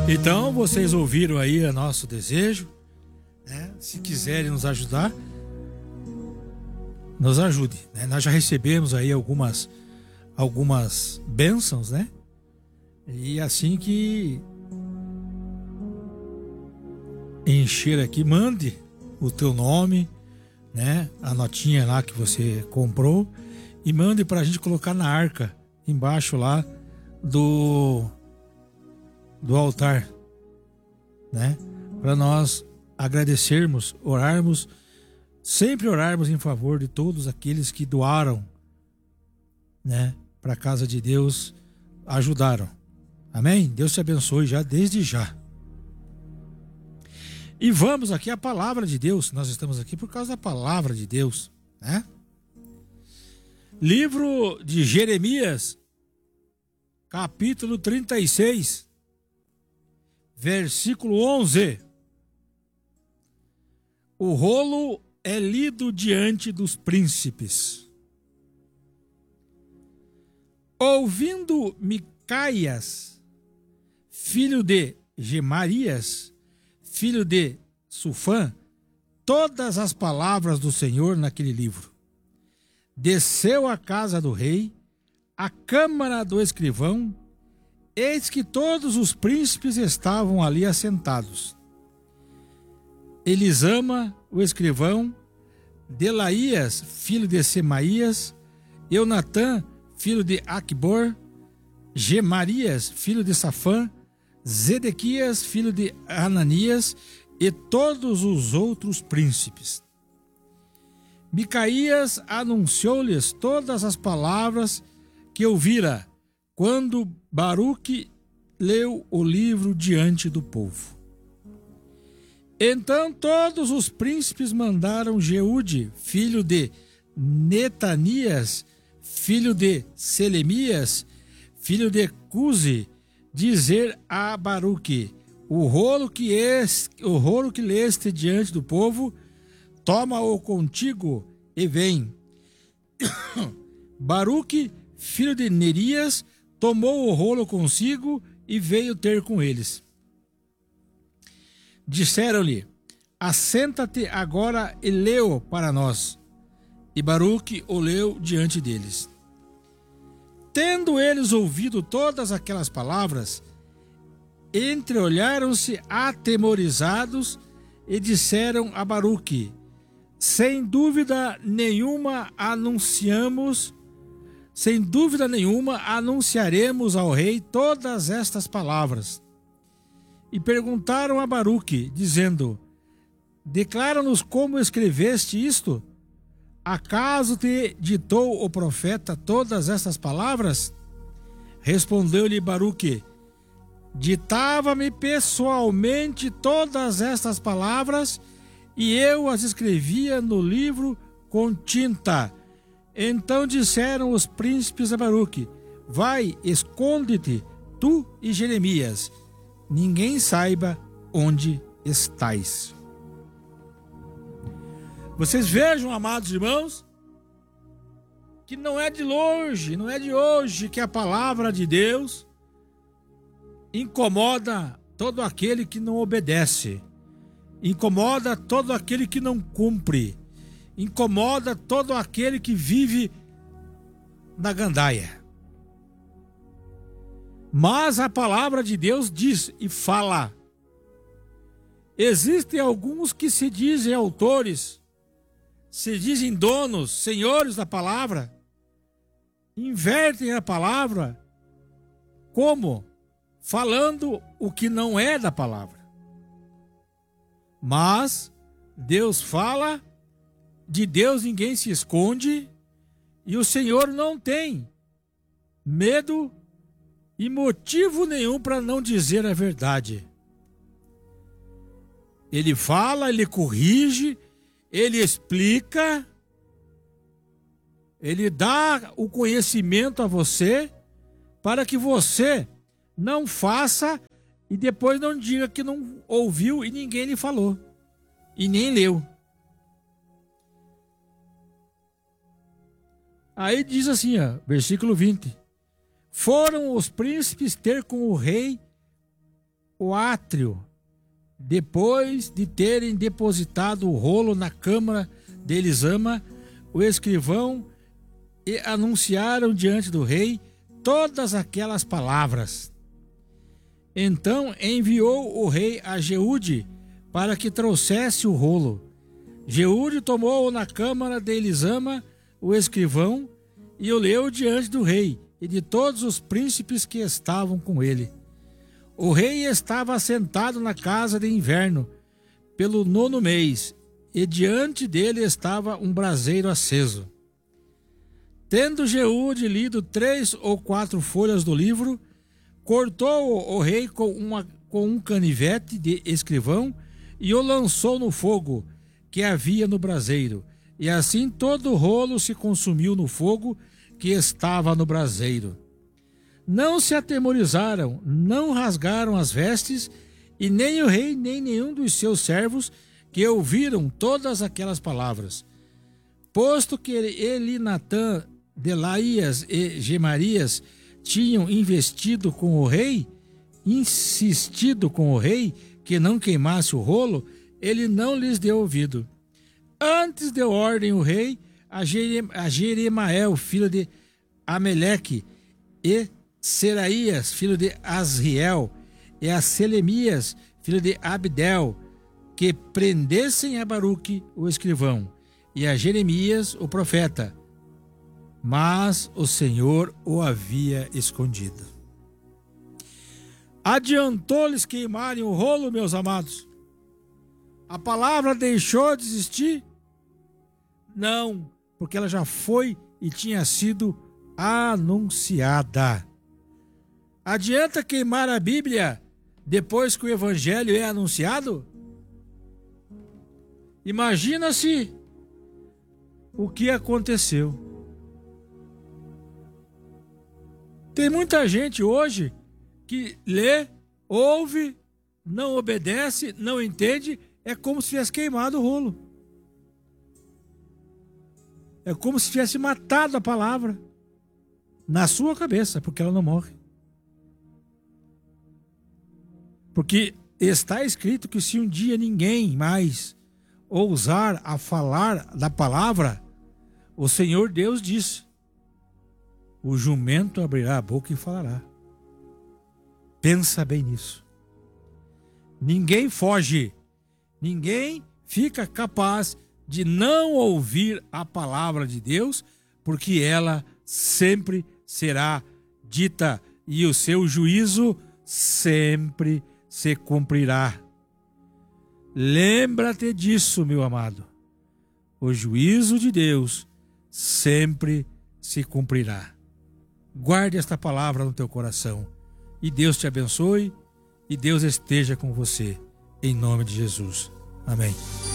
Então, vocês ouviram aí o nosso desejo, né? Se quiserem nos ajudar, nos ajude, né? Nós já recebemos aí algumas bênçãos, né? E assim que encher aqui, mande o teu nome, né? A notinha lá que você comprou e mande pra gente colocar na arca, embaixo lá do altar, né? Para nós agradecermos, orarmos, sempre orarmos em favor de todos aqueles que doaram, né? Para a casa de Deus, ajudaram. Amém? Deus te abençoe já desde já. E vamos aqui à palavra de Deus. Nós estamos aqui por causa da palavra de Deus, né? Livro de Jeremias, capítulo 36, versículo 11. O rolo é lido diante dos príncipes. Ouvindo Micaias, filho de Gemarias, filho de Sufã, todas as palavras do Senhor naquele livro, desceu à casa do rei, à câmara do escrivão, eis que todos os príncipes estavam ali assentados. Elisama, o escrivão, Delaías, filho de Semaías, Eunatã, filho de Aquibor, Gemarias, filho de Safã, Zedequias, filho de Ananias, e todos os outros príncipes. Micaías anunciou-lhes todas as palavras que ouvira, quando Baruque leu o livro diante do povo. Então todos os príncipes mandaram Jeude, filho de Netanias, filho de Selemias, filho de Cusi, dizer a Baruque: o rolo que leste diante do povo, toma-o contigo e vem. Baruque, filho de Nerias, tomou o rolo consigo e veio ter com eles. Disseram-lhe: assenta-te agora e lê-o para nós. E Baruque o leu diante deles. Tendo eles ouvido todas aquelas palavras, entreolharam-se atemorizados e disseram a Baruque: sem dúvida nenhuma anunciaremos ao rei todas estas palavras. E perguntaram a Baruque, dizendo: declara-nos como escreveste isto? Acaso te ditou o profeta todas estas palavras? Respondeu-lhe Baruque: ditava-me pessoalmente todas estas palavras, e eu as escrevia no livro com tinta. Então disseram os príncipes a Baruque: vai, esconde-te, tu e Jeremias, ninguém saiba onde estais. Vocês vejam, amados irmãos, que não é de longe, não é de hoje que a palavra de Deus incomoda todo aquele que não obedece, incomoda todo aquele que não cumpre, incomoda todo aquele que vive na gandaia. Mas a palavra de Deus diz e fala. Existem alguns que se dizem autores, se dizem donos, senhores da palavra, invertem a palavra, como? Falando o que não é da palavra. Mas Deus fala, de Deus ninguém se esconde, e o Senhor não tem medo e motivo nenhum para não dizer a verdade. Ele fala, ele corrige, ele explica, ele dá o conhecimento a você para que você não faça e depois não diga que não ouviu e ninguém lhe falou e nem leu. Aí diz assim, ó, versículo 20: foram os príncipes ter com o rei o átrio, depois de terem depositado o rolo na câmara de Elisama, o escrivão, e anunciaram diante do rei todas aquelas palavras. Então enviou o rei a Jeude para que trouxesse o rolo. Jeude tomou-o na câmara de Elisama, o escrivão, e o leu diante do rei e de todos os príncipes que estavam com ele. O rei estava assentado na casa de inverno, pelo 9º mês, e diante dele estava um braseiro aceso. Tendo Jeude lido 3 ou 4 folhas do livro, cortou o rei com um canivete de escrivão e o lançou no fogo que havia no braseiro. E assim todo o rolo se consumiu no fogo que estava no braseiro. Não se atemorizaram, não rasgaram as vestes, e nem o rei, nem nenhum dos seus servos, que ouviram todas aquelas palavras. Posto que Elinatã, Delaías e Gemarias tinham insistido com o rei que não queimasse o rolo, ele não lhes deu ouvido. Antes deu ordem o rei a Jeremael, filho de Ameleque, e Seraías, filho de Asriel, e a Selemias, filho de Abdel, que prendessem a Baruque, o escrivão, e a Jeremias, o profeta. Mas o Senhor o havia escondido. Adiantou-lhes queimarem o rolo, meus amados? A palavra deixou de existir? Não, porque ela já foi e tinha sido anunciada. Adianta queimar a Bíblia depois que o Evangelho é anunciado? Imagina-se o que aconteceu. Tem muita gente hoje que lê, ouve, não obedece, não entende, é como se tivesse queimado o rolo. É como se tivesse matado a palavra na sua cabeça, porque ela não morre. Porque está escrito que se um dia ninguém mais ousar a falar da palavra, o Senhor Deus disse: o jumento abrirá a boca e falará. Pensa bem nisso. Ninguém foge, ninguém fica capaz de não ouvir a palavra de Deus, porque ela sempre será dita e o seu juízo sempre se cumprirá. Lembra-te disso, meu amado. O juízo de Deus sempre se cumprirá. Guarde esta palavra no teu coração. E Deus te abençoe e Deus esteja com você. Em nome de Jesus. Amém.